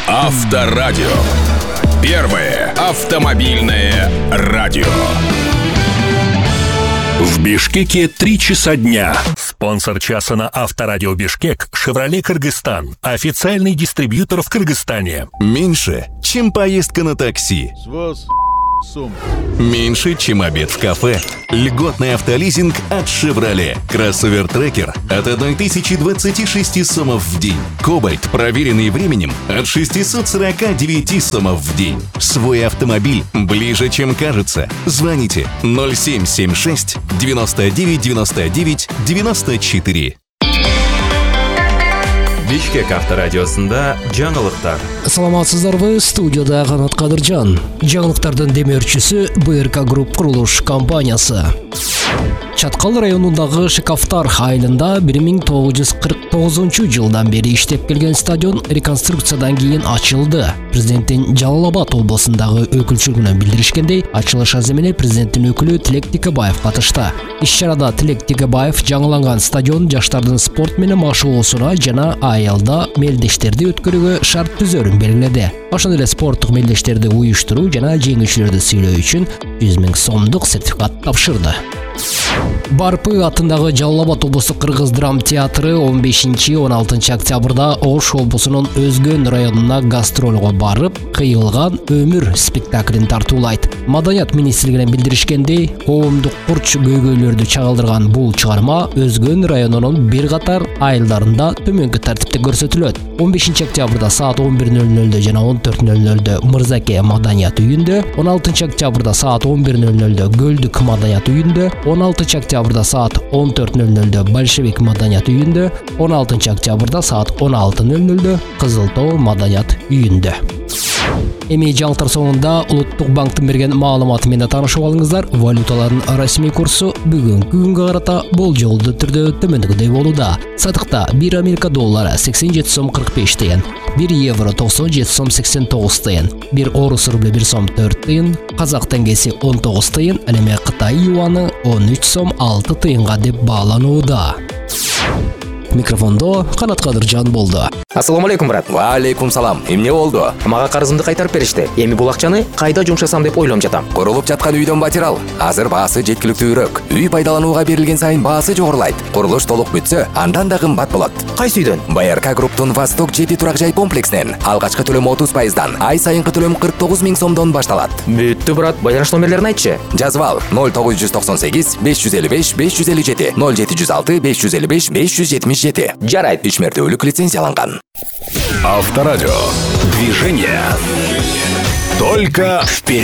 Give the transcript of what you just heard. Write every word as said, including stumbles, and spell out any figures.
Авторадио. Первое автомобильное радио. В Бишкеке три часа дня. Спонсор часа на Авторадио Бишкек – «Шевроле Кыргызстан», официальный дистрибьютор в Кыргызстане. Меньше, чем поездка на такси. Меньше, чем обед в кафе. Льготный автолизинг от «Шевроле». Кроссовер Трекер от тысячи двадцати шести сомов в день. Кобальт, проверенный временем, от шестисот сорока девяти сомов в день. Свой автомобиль ближе, чем кажется. Звоните ноль семь семь шесть девяносто девять девяносто девять девяносто четыре. Бишкек авторадиосында жаңылыктар. Саламатсыздарбы, студияда Канат Кадыржан. Жаңылыктардын демеушүсү бэ эр ка Групп курулуш компаниясы. Чаткал районундагы Шыкафтар айылында бир миң тогуз жүз кырк тогузунчу жылдан бери иштеп келген стадион реконструкциядан кийин ачылды. Президенттин Жалал Абад облусундагы өкүлчүлүгүнөн билдиришкендей, ачылыш аземине президенттин өкүлү Тилек Текебаев катышты. Иш-чарада Тилек Текебаев жаңыланган стадион жаштардын спорт менен машыгуусуна жана айылда мелдештерди өткөрүүгө шарт түзөрүн белгиледи. Ошондой эле спорттук мелдештерди уюштуруу жана жеңүүчүлөрдү сыйлоо үчүн жүз миң сомдук сертификат тапшырды. Барпы атындагы Жалал Абад облустук кыргыз драм театры он бешинчи — он алтынчы октябрда Ош облусунун Өзгөн районуна гастролго барып, кыйылган өмүр спектаклин тартуулайт. Маданият министрлигинен билдиришкендей, коомдук бурч көйгөйлөрдү чагылдырган бул чыгарма Өзгөн районунун бир катар айылдарында төмөнкү тартипте көрсөтүлөт. он бешинчи октябрда саат он бир ноль нольдө жана он төрт ноль нольдө Мырзаке маданият үйүндө, он алтынчы октябрда саат он бир ноль нольдө Көлдүк маданият үйүндө, он алтынчы октябрда саат он төрт ноль нольдө Большевик маданият үйүндө, он алтынчы октябрда саат он алты ноль нольдө Кызыл Тоо маданият үйүндө. Эми жаңылыктар соңунда Улуттук банктын берген маалыматы менен таанышып алыңыздар. Валюталардын расмий курсу бүгүнкү күнгө карата болжолдуу түрдө төмөндөгүдөй болууда. Сатыкта бир Америка доллары сексен жети сом кырк беш тыйын, бир евро токсон жети сом сексен тогуз тыйын, бир орус рубль бир сом төрт тыйын, казак теңгеси он тогуз тыйын, ал эми Кытай юаны он үч сом алты тыйынга деп бааланууда. Микрофондо Канат Кадыржан болду. Ассаламу алейкум, брат. Ва алейкум салам. Эмне болду? Мага карызымды кайтарып беришти. Эми бул акчаны кайда жумшасам деп ойлонуп жатам. Курулуп жаткан үйдөн материал. Азыр баасы жеткиликтүүрөөк. Үй пайдаланууга берилген сайын баасы жогорулайт. Курулуш толук бүтсө, андан да кымбат болот. Кайсы үйдөн? бэ эр ка Групптун Восток жети турак жай комплекснен алгачкы төлөм отуз пайыздан, ай сайынкы төлөм кырк тогуз миң сомдон башталат. Бүттү, брат. Байланыш номерлерин айтчы. Жазып ал: ноль тогуз жүз токсон сегиз беш жүз элүү беш беш жүз элүү жети, ноль жети жүз алты беш жүз элүү беш беш жүз жетимиш жети. Жарайт. Үч мертөлүк лицензияланган. Авторадио. Движение. Только вперед.